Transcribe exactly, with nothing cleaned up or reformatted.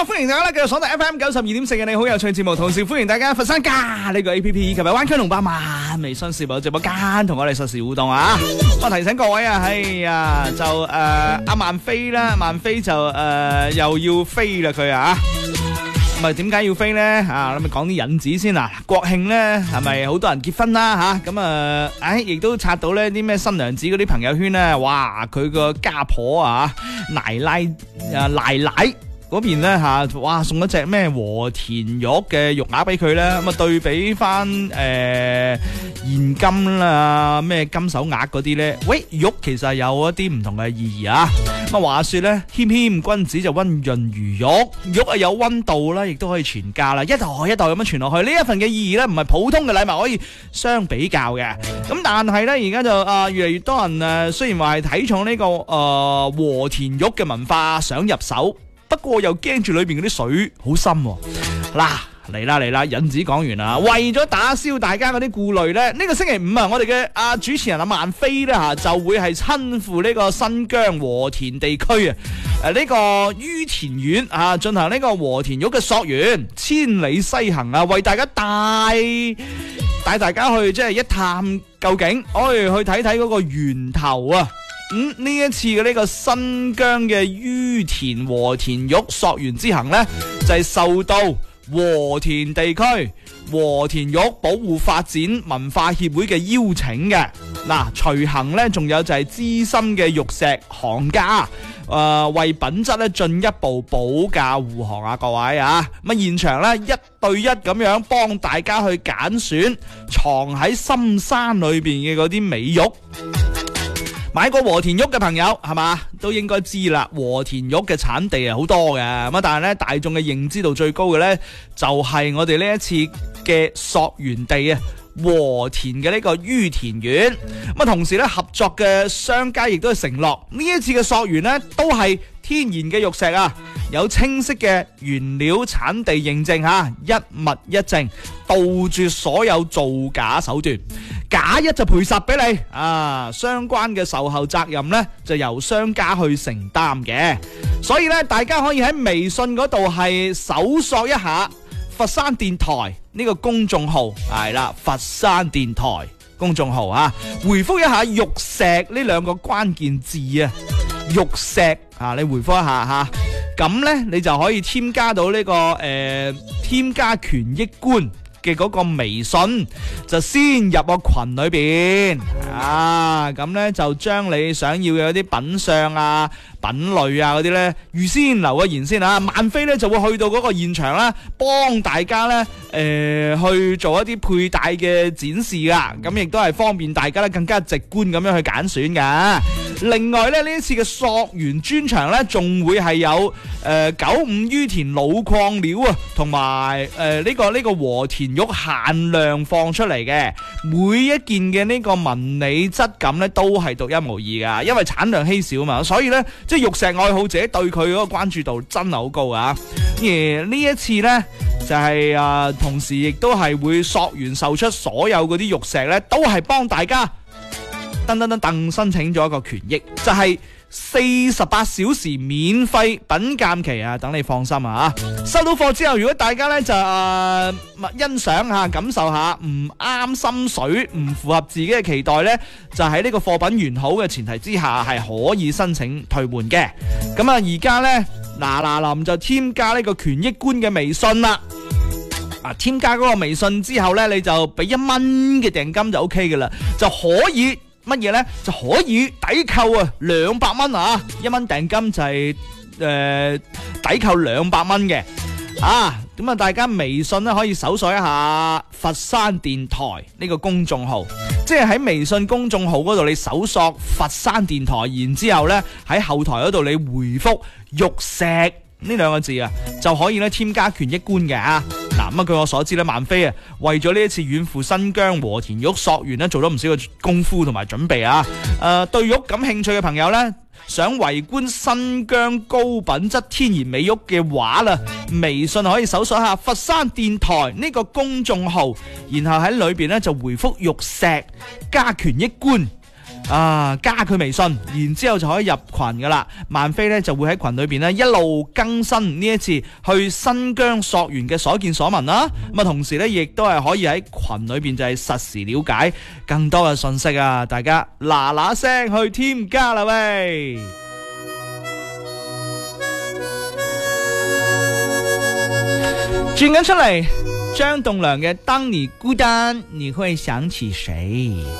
歡迎大家繼續鎖定 F M 九十二點四嘅你好有趣節目，同時歡迎大家佛山加呢個 A P P 以及灣區龍百萬微信視頻直播間同我哋實時互動啊！我提醒各位啊，哎呀，就誒阿萬飛啦，萬飛就誒又要飛啦佢啊！咁啊，點解要飛咧？啊，咁咪講啲引子先啦。國慶咧，係咪好多人結婚啦？吓，咁啊，誒，亦都刷到呢啲咩新娘子嗰啲朋友圈咧，哇，佢個家婆啊，奶奶啊，奶奶嗰邊咧吓，哇，送咗隻咩和田玉嘅玉鈪俾佢咧，咁啊對比翻誒、呃、現金啦，咩金手鈪嗰啲咧，喂，玉其實有一啲唔同嘅意義啊。咁啊，話說咧，謙謙君子就溫潤如玉，玉啊有溫度啦，亦都可以傳家啦，一代一代咁樣傳落去。呢一份嘅意義咧，唔係普通嘅禮物可以相比較嘅。咁但係咧，而家就啊、呃、越嚟越多人誒、呃，雖然話係睇重呢、這個誒、呃、和田玉嘅文化，想入手。不過又驚住裏邊嗰啲水好深喎。嗱，嚟啦嚟啦，引子講完啦。為咗打消大家嗰啲顧慮咧，呢、這個星期五啊，我哋嘅阿主持人阿萬飛咧吓，就會係親赴呢個新疆和田地區啊，誒、這、呢個于田縣啊，進行呢個和田玉嘅溯源，千里西行啊，為大家帶帶大家去即係一探究竟，可以去睇睇嗰個源頭啊。嗯，呢一次嘅呢個新疆嘅于田和田玉溯源之行呢，就係、是、受到和田地區和田玉保護發展文化協會嘅邀請嘅。嗱，隨行呢仲有就係資深嘅玉石行家，誒、呃、為品質咧進一步保駕護航啊，各位啊，咁啊現場呢，一對一咁樣幫大家去揀選藏喺深山裏邊嘅嗰啲美玉。買過和田玉嘅朋友係嘛，都應該知啦。和田玉嘅產地係好多嘅，咁但係咧大眾嘅認知度最高嘅咧，就係我哋呢一次嘅溯源地啊，和田嘅呢個于田縣。咁啊，同時咧合作嘅商家亦都係承諾，呢一次嘅溯源咧都係天然嘅玉石啊，有清晰嘅原料產地認證吓，一物一證，杜絕所有造假手段。假一就賠十俾你啊！相關嘅售後責任呢，就由商家去承擔嘅。所以呢，大家可以喺微信嗰度係搜索一下佛山電台呢個公眾號，係啦，佛山電台公眾號啊，回覆一下玉石呢兩個關鍵字啊，玉石啊，你回覆一下吓，咁呢，你就可以添加到呢、這個誒、呃，添加權益官嘅嗰個微信，就先入個群裏邊啊，咁呢就將你想要嘅啲品相啊、品類啊嗰啲呢，預先留個言先啊。萬飛呢就會去到嗰個現場啦，幫大家呢誒、呃、去做一啲佩戴嘅展示噶，咁亦都係方便大家呢更加直觀咁樣去揀選噶。另外呢，呢一次嘅溯源專場呢，仲會係有誒九五于田老礦料啊，同埋誒呢個呢、呢個和田玉限量放出嚟嘅，每一件嘅呢個紋理質感呢，都係獨一無二噶，因為產量稀少嘛，所以呢，即係玉石愛好者對佢嗰個關注度真係好高啊！而呢一次呢，就係、是、啊、呃，同時亦都係會溯源售出所有嗰啲玉石呢，都係幫大家噔噔噔噔申請咗一個權益，就係四十八小時免費品鑑期啊！等你放心啊！收到貨之後，如果大家呢就誒、呃、欣賞下、感受下，唔啱心水、唔符合自己嘅期待呢，就喺呢個貨品完好嘅前提之下，係可以申請退換嘅。咁啊，而家呢，嗱嗱臨就添加呢個權益官嘅微信啦。啊，添加嗰個微信之後呢，你就俾一蚊嘅訂金就 OK 嘅啦，就可以。乜嘢呢？就可以抵扣啊兩百蚊啊！一蚊訂金就係、是、誒、呃、抵扣兩百蚊嘅啊！咁啊，大家微信咧可以搜索一下佛山電台呢個公眾號，即係喺微信公眾號嗰度你搜索佛山電台，然之後咧喺後台嗰度你回覆玉石呢兩個字啊，就可以咧添加權益官嘅啊！嗱，咁啊，據我所知咧，萬飛啊為咗呢一次遠赴新疆和田玉溯源咧，做咗唔少嘅功夫同埋準備啊！誒、呃，對玉感興趣嘅朋友咧，想圍觀新疆高品質天然美玉嘅話啦，微信可以搜索下佛山電台呢個公眾號，然後喺裏邊咧就回覆玉石加權益官。 啊，加佢微信，然之後就可以入群噶啦。萬飛咧就會喺群裏邊咧一路更新呢一次去新疆溯源嘅所見所聞啦。咁啊，同時咧亦都係可以喺群裏邊就係實時了解更多嘅信息啊！大家嗱嗱聲去添加啦喂！轉緊出嚟，張棟樑嘅《當你孤單，你會想起誰》。